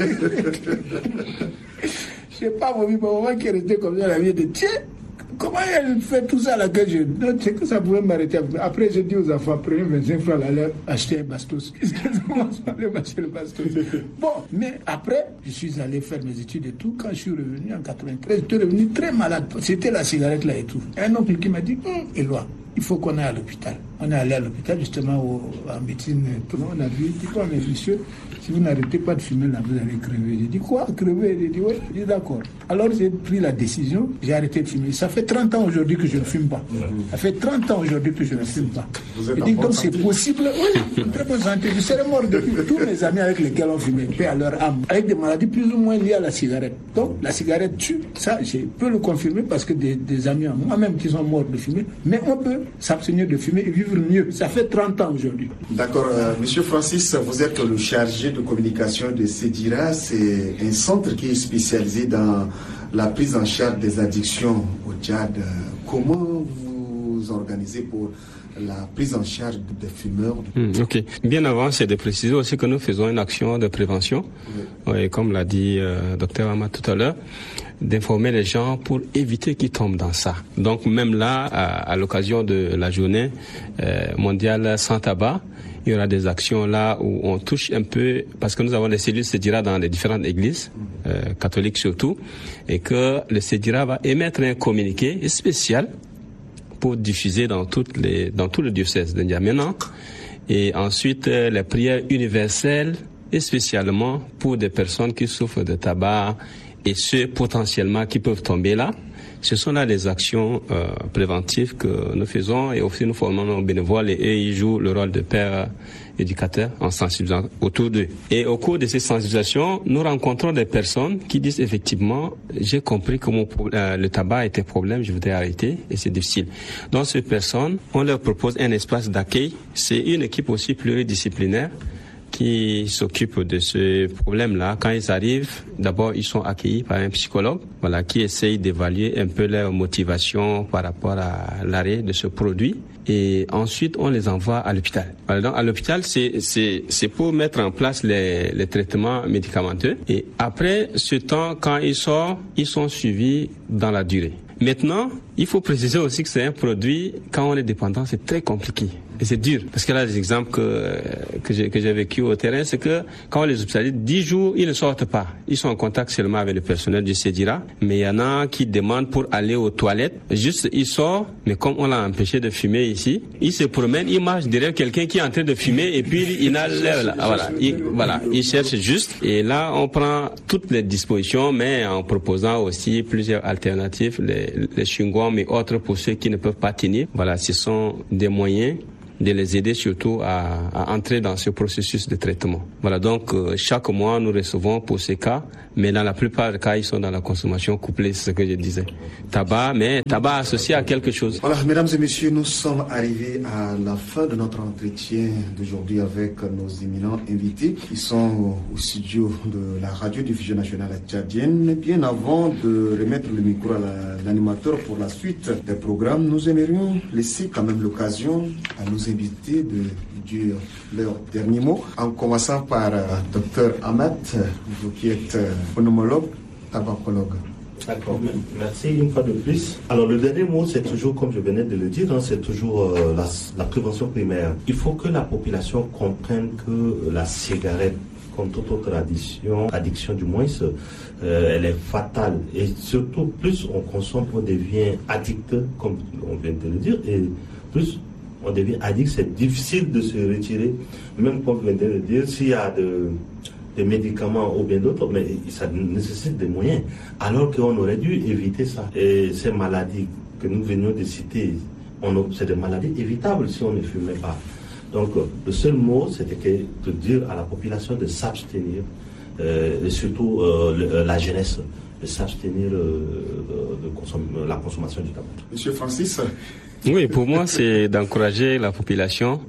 Je n'ai pas vomi, mon maman qui est resté comme ça, elle a dit, tiens, comment elle fait tout ça là que je... Non, c'est que ça pouvait m'arrêter. Après, j'ai dit aux enfants, prenez vingt-cinq francs, allez acheter un bastos. Allez acheter le bastos. Bon, mais après, je suis allé faire mes études et tout. Quand je suis revenu en quatre-vingt-treize, j'étais revenu très malade. C'était la cigarette là et tout. Un oncle qui m'a dit, hum, Éloi, il faut qu'on aille à l'hôpital. On est allé à l'hôpital, justement, au, en médecine. Tout le monde a vu, il dit quoi, mais monsieur, si vous n'arrêtez pas de fumer là, vous allez crever. J'ai dit quoi, crever? J'ai dit oui, j'ai dit d'accord. Alors j'ai pris la décision, j'ai arrêté de fumer. Ça fait trente ans aujourd'hui que je ne fume pas. Ça fait trente ans aujourd'hui que je ne fume pas. Je dis donc c'est possible, oui, très bonne santé. Je serais mort depuis tous mes amis avec lesquels on fumait, paix à leur âme, avec des maladies plus ou moins liées à la cigarette. Donc la cigarette tue, ça je peux le confirmer parce que des, des amis à moi-même qui sont morts de fumer, mais on peut s'abstenir de fumer et vivre mieux. Ça fait trente ans aujourd'hui. D'accord. Euh, Monsieur Francis, vous êtes le chargé de communication de CEDIRA. C'est un centre qui est spécialisé dans la prise en charge des addictions au Tchad. Comment vous organisez pour la prise en charge des fumeurs? Mmh, ok. Bien avant, c'est de préciser aussi que nous faisons une action de prévention. Oui. Oui, comme l'a dit euh, docteur Ahmad tout à l'heure, d'informer les gens pour éviter qu'ils tombent dans ça. Donc même là, à, à l'occasion de la journée euh, mondiale sans tabac, il y aura des actions là où on touche un peu, parce que nous avons les cellules CEDIRA dans les différentes églises, euh, catholiques surtout, et que le CEDIRA va émettre un communiqué spécial pour diffuser dans toutes les, dans tout le diocèse de N'Djamena. Et ensuite, euh, les prières universelles, et spécialement pour des personnes qui souffrent de tabac et ceux potentiellement qui peuvent tomber là. Ce sont là les actions euh, préventives que nous faisons et aussi nous formons nos bénévoles et eux, ils jouent le rôle de père éducateur en sensibilisant autour d'eux. Et au cours de ces sensibilisations, nous rencontrons des personnes qui disent effectivement, j'ai compris que mon, euh, le tabac était problème, je voudrais arrêter et c'est difficile. Donc ces personnes, on leur propose un espace d'accueil. C'est une équipe aussi pluridisciplinaire qui s'occupent de ce problème-là. Quand ils arrivent, d'abord, ils sont accueillis par un psychologue, voilà, qui essaye d'évaluer un peu leur motivation par rapport à l'arrêt de ce produit. Et ensuite, on les envoie à l'hôpital. Voilà, donc, à l'hôpital, c'est, c'est, c'est pour mettre en place les, les traitements médicamenteux. Et après ce temps, quand ils sortent, ils sont suivis dans la durée. Maintenant, il faut préciser aussi que c'est un produit, quand on est dépendant, c'est très compliqué. Et c'est dur. Parce que là, les exemples que, que j'ai, que j'ai vécu au terrain, c'est que quand on les hospitalise, dix jours, ils ne sortent pas. Ils sont en contact seulement avec le personnel du CEDIRA. Mais il y en a qui demandent pour aller aux toilettes. Juste, ils sortent, mais comme on l'a empêché de fumer ici, ils se promènent, ils marchent derrière quelqu'un qui est en train de fumer et puis il a l'air là. Voilà. Il, voilà. Ils cherchent juste. Et là, on prend toutes les dispositions, mais en proposant aussi plusieurs alternatives, les, les chewing-gums et autres pour ceux qui ne peuvent pas tenir. Voilà. Ce sont des moyens de les aider surtout à, à entrer dans ce processus de traitement. Voilà, donc euh, chaque mois nous recevons pour ces cas, mais dans la plupart des cas ils sont dans la consommation couplée, c'est ce que je disais. Tabac, mais tabac associé à quelque chose. Voilà, mesdames et messieurs, nous sommes arrivés à la fin de notre entretien d'aujourd'hui avec nos éminents invités qui sont au studio de la radio-diffusion nationale tchadienne. Bien avant de remettre le micro à la, l'animateur pour la suite des programmes, nous aimerions laisser quand même l'occasion à nos invités de dire leur dernier mot, en commençant par euh, docteur Ahmed, vous qui êtes euh, pneumologue, tabacologue. D'accord, merci une fois de plus. Alors le dernier mot, c'est toujours, comme je venais de le dire, hein, c'est toujours euh, la, la prévention primaire. Il faut que la population comprenne que la cigarette, comme toute autre addiction, addiction du moins, euh, elle est fatale. Et surtout, plus on consomme, on devient addict, comme on vient de le dire, et plus on devient addict, c'est difficile de se retirer. Même comme je viens de le dire, s'il y a de... des médicaments ou bien d'autres, mais ça nécessite des moyens. Alors qu'on aurait dû éviter ça. Et ces maladies que nous venions de citer, on, c'est des maladies évitables si on ne fumait pas. Donc le seul mot, c'était de dire à la population de s'abstenir, euh, et surtout euh, le, la jeunesse, de s'abstenir euh, de consommer, la consommation du tabac. Monsieur Francis. Oui, pour moi, c'est d'encourager la population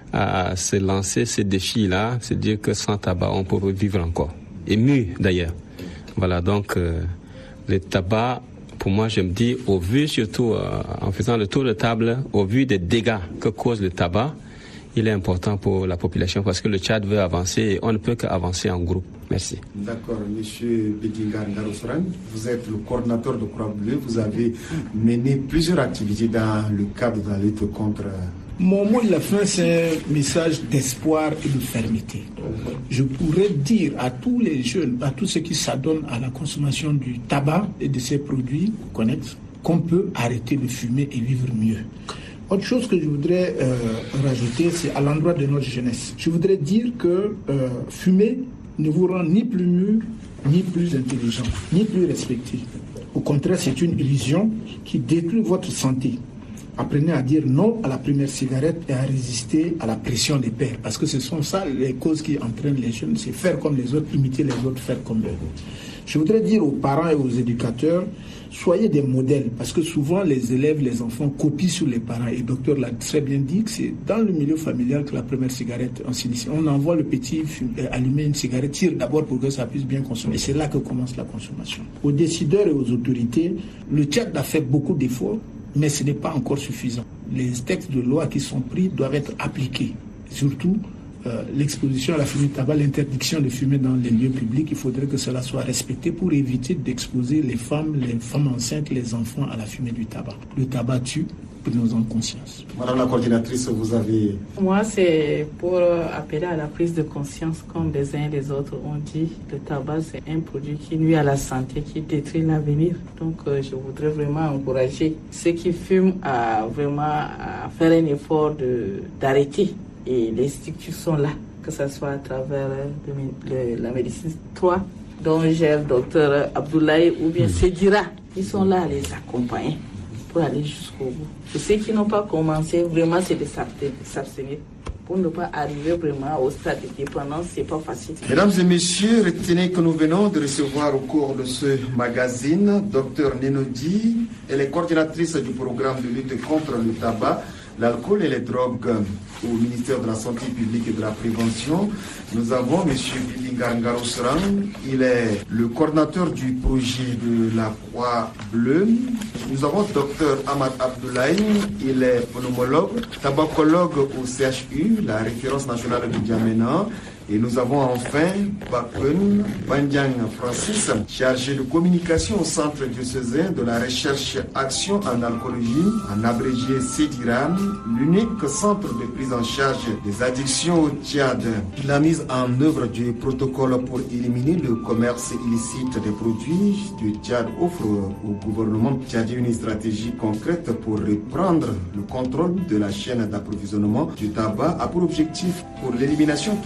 à se lancer ces défis-là, c'est dire que sans tabac, on peut vivre encore. Et mieux, d'ailleurs. Voilà, donc, euh, le tabac, pour moi, je me dis, au vu, surtout euh, en faisant le tour de table, au vu des dégâts que cause le tabac, il est important pour la population parce que le Tchad veut avancer et on ne peut qu'avancer en groupe. Merci. D'accord, monsieur Bedingar Ndarosran, vous êtes le coordinateur de Croix-Bleue, vous avez mené plusieurs activités dans le cadre de la lutte contre... Mon mot de la fin, c'est un message d'espoir et de fermeté. Je pourrais dire à tous les jeunes, à tous ceux qui s'adonnent à la consommation du tabac et de ses produits connexes, qu'on peut arrêter de fumer et vivre mieux. Autre chose que je voudrais euh, rajouter, c'est à l'endroit de notre jeunesse. Je voudrais dire que euh, fumer ne vous rend ni plus mûr, ni plus intelligent, ni plus respecté. Au contraire, c'est une illusion qui détruit votre santé. Apprenez à dire non à la première cigarette et à résister à la pression des pères. Parce que ce sont ça les causes qui entraînent les jeunes, c'est faire comme les autres, imiter les autres, faire comme eux. Je voudrais dire aux parents et aux éducateurs, soyez des modèles, parce que souvent les élèves, les enfants copient sur les parents. Et le docteur l'a très bien dit que c'est dans le milieu familial que la première cigarette, on s'initie. On envoie le petit fume, allumer une cigarette, tire d'abord pour que ça puisse bien consommer. Et c'est là que commence la consommation. Aux décideurs et aux autorités, le Tchad a fait beaucoup d'efforts, mais ce n'est pas encore suffisant. Les textes de loi qui sont pris doivent être appliqués. Surtout, euh, l'exposition à la fumée de tabac, l'interdiction de fumer dans les lieux publics, il faudrait que cela soit respecté pour éviter d'exposer les femmes, les femmes enceintes, les enfants à la fumée du tabac. Le tabac tue, prenons-en conscience. Madame la coordinatrice, vous avez... Moi, c'est pour appeler à la prise de conscience, comme les uns et les autres ont dit. Le tabac, c'est un produit qui nuit à la santé, qui détruit l'avenir. Donc, euh, je voudrais vraiment encourager ceux qui fument à vraiment à faire un effort de, d'arrêter. Et les structures sont là, que ce soit à travers le, le, la médecine trois, dont gère le docteur Abdoulaye ou bien Sedira. Ils sont là à les accompagner pour aller jusqu'au bout. Et ceux qui n'ont pas commencé, vraiment, c'est de s'abstenir. Pour ne pas arriver vraiment au stade de dépendance, c'est pas facile. Mesdames et messieurs, retenez que nous venons de recevoir au cours de ce magazine docteur Nenodi. Elle est coordinatrice du programme de lutte contre le tabac, l'alcool et les drogues au ministère de la Santé publique et de la Prévention. Nous avons M. Bidingar Ndarosran, il est le coordinateur du projet de la Croix-Bleue. Nous avons Dr Ahmad Abdoulaye, il est pneumologue, tabacologue au C H U, la référence nationale du Djamena. Et nous avons enfin Bakun Bandiang Francis, chargé de communication au Centre diocésain de la recherche action en alcoolologie, en abrégé CEDIRAM, l'unique centre de prise en charge des addictions au Tchad. La mise en œuvre du protocole pour éliminer le commerce illicite des produits du Tchad offre au gouvernement tchadien une stratégie concrète pour reprendre le contrôle de la chaîne d'approvisionnement du tabac a pour objectif pour l'élimination totale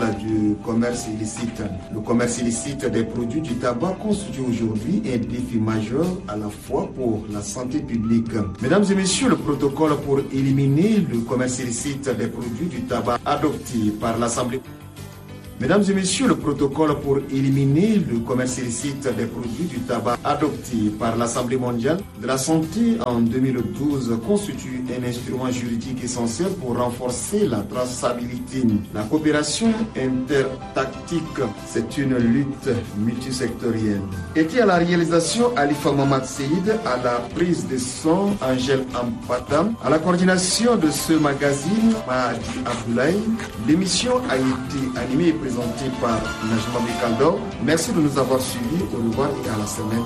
du commerce illicite. Le commerce illicite des produits du tabac constitue aujourd'hui un défi majeur à la fois pour la santé publique. Mesdames et messieurs, le protocole pour éliminer le commerce illicite des produits du tabac adopté par l'Assemblée Mesdames et messieurs, le protocole pour éliminer le commerce illicite des produits du tabac adopté par l'Assemblée mondiale de la santé en deux mille douze constitue un instrument juridique essentiel pour renforcer la traçabilité. La coopération intertactique, c'est une lutte multisectorielle. Était à la réalisation Alifa Mamad Seïd, à la prise de son Angèle Ampatam, à la coordination de ce magazine Mahdi Abdoulaye. L'émission a été animée et présentée par Najma Bekaldor. Merci de nous avoir suivis. Au revoir et à la semaine